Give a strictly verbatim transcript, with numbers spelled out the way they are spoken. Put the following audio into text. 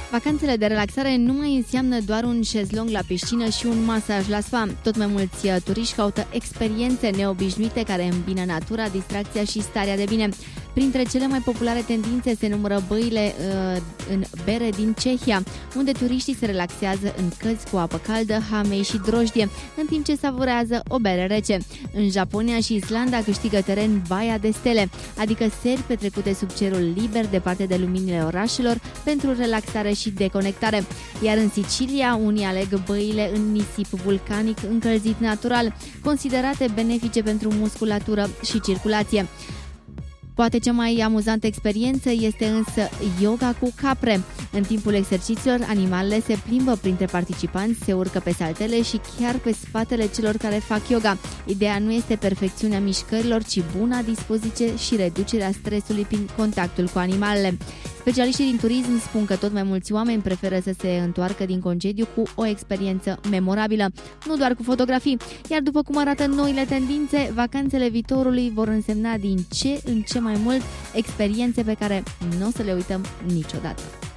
Vacanțele de relaxare nu mai înseamnă doar un șezlong la piscină și un masaj la spa. Tot mai mulți turiști caută experiențe neobișnuite care îmbină natura, distracția și starea de bine. Printre cele mai populare tendințe se numără băile uh, în bere din Cehia, unde turiștii se relaxează în căți cu apă caldă, hamei și drojdie, în timp ce savurează o bere rece. În Japonia și Islanda câștigă teren baia de stele, adică seri petrecute sub cerul liber departe de luminile orașelor pentru relaxare și deconectare. Iar în Sicilia, unii aleg băile în nisip vulcanic încălzit natural, considerate benefice pentru musculatură și circulație. Poate cea mai amuzantă experiență este însă yoga cu capre. În timpul exercițiilor, animalele se plimbă printre participanți, se urcă pe saltele și chiar pe spatele celor care fac yoga. Ideea nu este perfecțiunea mișcărilor, ci buna dispoziție și reducerea stresului prin contactul cu animalele. Specialiștii din turism spun că tot mai mulți oameni preferă să se întoarcă din concediu cu o experiență memorabilă, nu doar cu fotografii. Iar după cum arată noile tendințe, vacanțele viitorului vor însemna din ce în ce mai mult experiențe pe care nu o să le uităm niciodată.